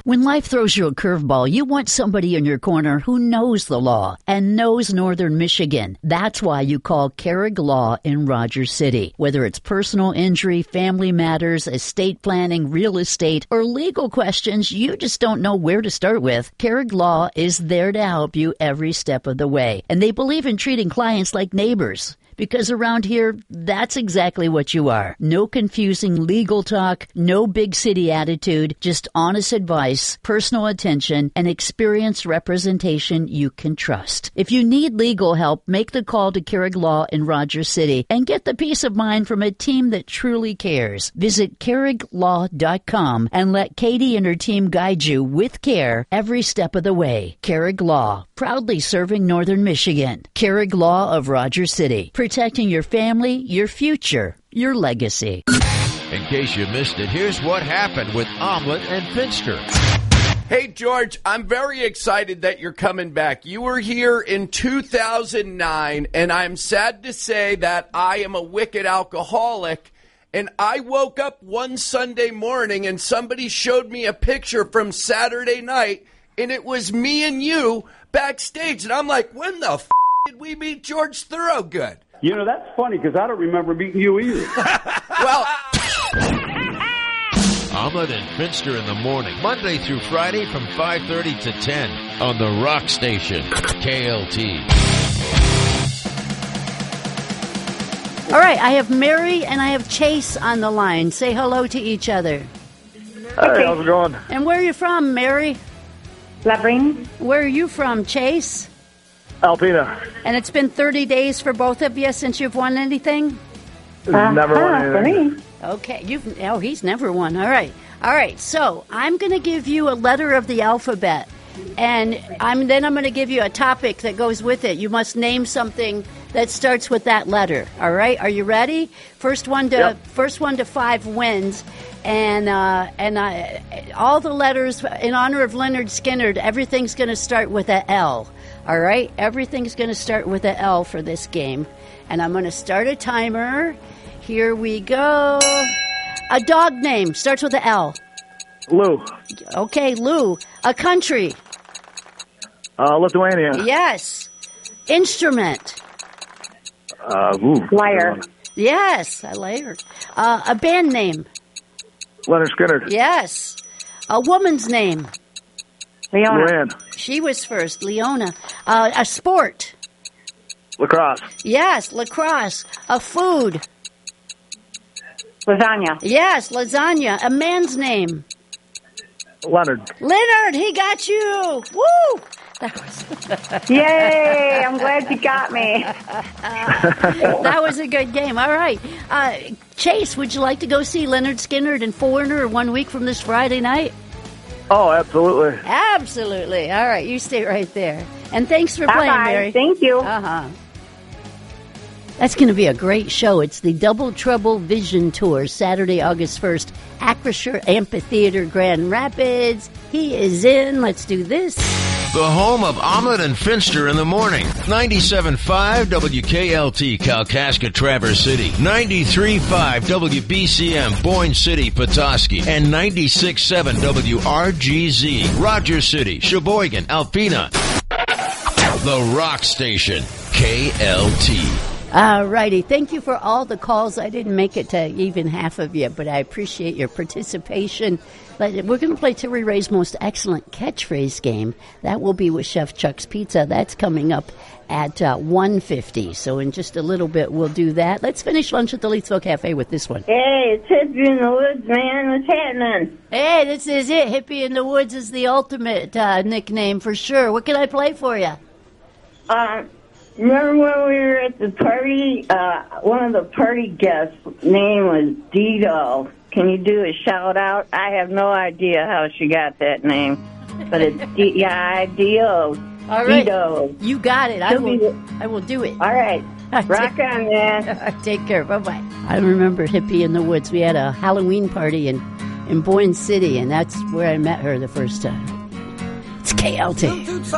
When life throws you a curveball, you want somebody in your corner who knows the law and knows Northern Michigan. That's why you call Carrig Law in Rogers City. Whether it's personal injury, family matters, estate planning, real estate, or legal questions you just don't know where to start with, Carrig Law is there to help you every step of the way. And they believe in treating clients like neighbors. Because around here, that's exactly what you are. No confusing legal talk, no big city attitude, just honest advice, personal attention, and experienced representation you can trust. If you need legal help, make the call to Carrig Law in Rogers City and get the peace of mind from a team that truly cares. Visit carriglaw.com and let Katie and her team guide you with care every step of the way. Carrig Law, proudly serving Northern Michigan. Carrig Law of Rogers City. Protecting your family, your future, your legacy. In case you missed it, here's what happened with Omelet and Finster. Hey, George, I'm very excited that you're coming back. You were here in 2009, and I'm sad to say that I am a wicked alcoholic. And I woke up one Sunday morning, and somebody showed me a picture from Saturday night, and it was me and you backstage. And I'm like, when the did we meet George Thorogood? You know, that's funny because I don't remember meeting you either. Well, Omelet and Finster in the morning, Monday through Friday from 5:30 to 10 on the Rock Station, KLT. All right, I have Mary and I have Chase on the line. Say hello to each other. Hey, how's it going? And where are you from, Mary? Labyrinth. Where are you from, Chase? Alpena. And it's been 30 days for both of you since you've won anything? Never won anything. Okay, he's never won. All right. So I'm going to give you a letter of the alphabet, and I'm going to give you a topic that goes with it. You must name something that starts with that letter. All right, are you ready? First one to 5 wins, and all the letters in honor of Leonard Skinnard. Everything's going to start with a L. All right, everything's going to start with a L for this game, and I'm going to start a timer. Here we go. A dog name starts with a L. Lou. Okay, Lou. A country. Lithuania. Yes. Instrument. Lyre. Yes, a lyre. A band name. Leonard Skinnard. Yes. A woman's name. Leona. Luann. She was first. Leona. A sport. Lacrosse. Yes, lacrosse. A food. Lasagna. Yes, lasagna. A man's name. Leonard. Leonard, he got you. Woo! Yay! I'm glad you got me. That was a good game. All right. Chase, would you like to go see Leonard Skinnard and Foreigner 1 week from this Friday night? Oh, absolutely. Absolutely. All right. You stay right there. And thanks for playing, Bye-bye. Mary. Thank you. That's going to be a great show. It's the Double Trouble Vision Tour, Saturday, August 1st, Acrisure Amphitheater, Grand Rapids. He is in. Let's do this. The home of Omelet and Finster in the morning. 97.5 WKLT, Kalkaska, Traverse City. 93.5 WBCM, Boyne City, Petoskey. And 96.7 WRGZ, Rogers City, Sheboygan, Alpena. The Rock Station, KLT. All righty. Thank you for all the calls. I didn't make it to even half of you, but I appreciate your participation. We're going to play Tilly Ray's Most Excellent Catchphrase game. That will be with Chef Chuck's Pizza. That's coming up at 1:50. So in just a little bit, we'll do that. Let's finish lunch at the Leetsville Cafe with this one. Hey, it's Hippie in the Woods, man. What's happening? Hey, this is it. Hippie in the Woods is the ultimate nickname for sure. What can I play for you? Remember when we were at the party? One of the party guests' name was Dido. Can you do a shout out? I have no idea how she got that name, but it's Dido. All right, Dido. You got it. I will do it. All right, rock on, man. Take care. Bye bye. I remember Hippie in the Woods. We had a Halloween party in Boyne City, and that's where I met her the first time. It's KLT.